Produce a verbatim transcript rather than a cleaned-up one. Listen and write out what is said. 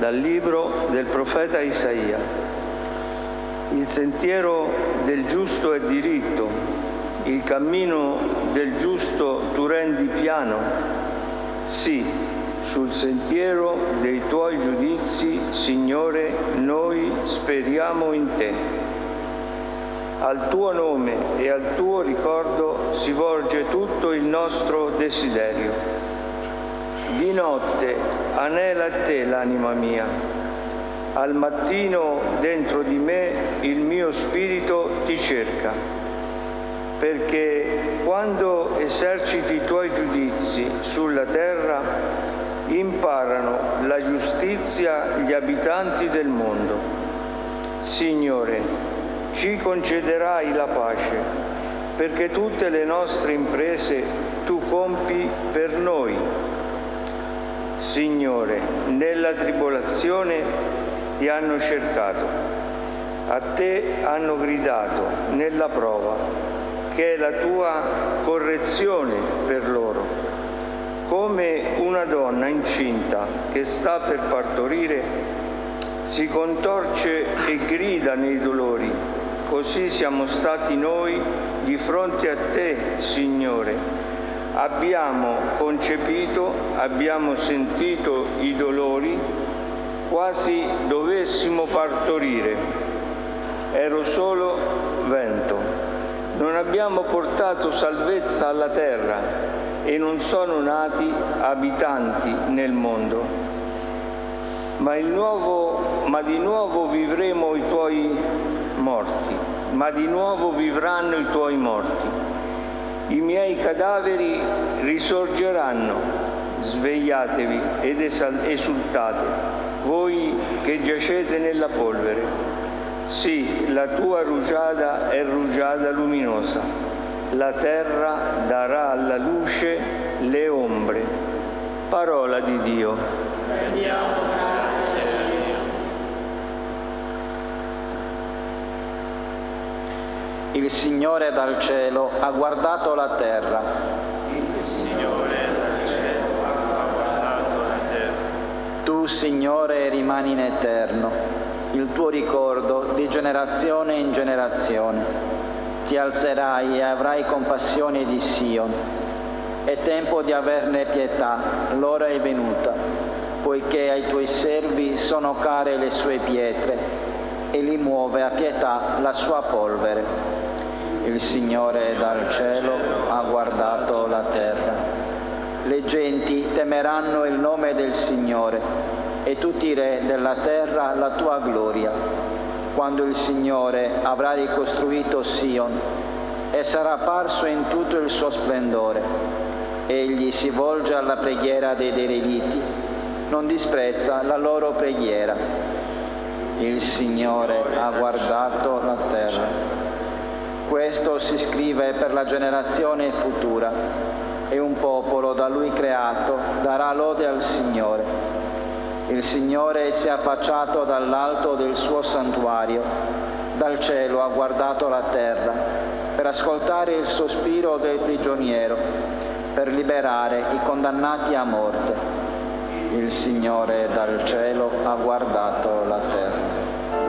Dal libro del profeta Isaia. Il sentiero del giusto è diritto, il cammino del giusto tu rendi piano. Sì, sul sentiero dei tuoi giudizi, Signore, noi speriamo in te. Al tuo nome e al tuo ricordo si volge tutto il nostro desiderio. Di notte anela a te l'anima mia, al mattino dentro di me il mio spirito ti cerca, perché quando eserciti i tuoi giudizi sulla terra imparano la giustizia gli abitanti del mondo. Signore, ci concederai la pace, perché tutte le nostre imprese tu compi per noi. Signore, nella tribolazione ti hanno cercato, a te hanno gridato nella prova, che è la tua correzione per loro. Come una donna incinta che sta per partorire, si contorce e grida nei dolori, così siamo stati noi di fronte a te, Signore. Abbiamo concepito, abbiamo sentito i dolori, quasi dovessimo partorire. Ero solo vento. Non abbiamo portato salvezza alla terra e non sono nati abitanti nel mondo. Ma, il nuovo, ma di nuovo vivremo i tuoi morti, ma di nuovo vivranno i tuoi morti. I miei cadaveri risorgeranno, svegliatevi ed esultate, voi che giacete nella polvere. Sì, la tua rugiada è rugiada luminosa, la terra darà alla luce le ombre. Parola di Dio. Rendiamo grazie a Dio. Il Signore dal cielo ha guardato la terra. Il Signore dal cielo ha guardato la terra. Tu, Signore, rimani in eterno, il tuo ricordo di generazione in generazione. Ti alzerai e avrai compassione di Sion. È tempo di averne pietà, l'ora è venuta, poiché ai tuoi servi sono care le sue pietre e li muove a pietà la sua polvere. Il Signore dal cielo ha guardato la terra. Le genti temeranno il nome del Signore e tutti i re della terra la tua gloria. Quando il Signore avrà ricostruito Sion e sarà apparso in tutto il suo splendore, egli si volge alla preghiera dei dereliti, non disprezza la loro preghiera. Il Signore ha guardato la terra. Questo si scrive per la generazione futura, e un popolo da Lui creato darà lode al Signore. Il Signore si è affacciato dall'alto del suo santuario, dal cielo ha guardato la terra, per ascoltare il sospiro del prigioniero, per liberare i condannati a morte. Il Signore dal cielo ha guardato la terra.